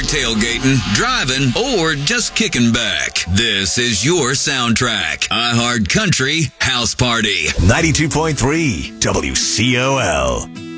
tailgating, driving, or just kicking back. This is your soundtrack. iHeart Country House Party. 92.3 WCOL.